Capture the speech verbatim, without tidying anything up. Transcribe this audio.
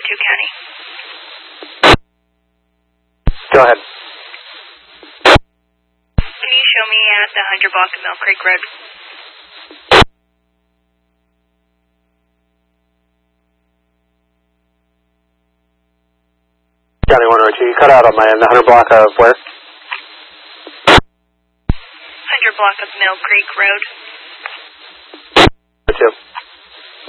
two County. Go ahead. Can you show me at the one hundred block of Mill Creek Road? County one oh two, you cut out on my end. The one hundred block of where? one hundred block of Mill Creek Road. two.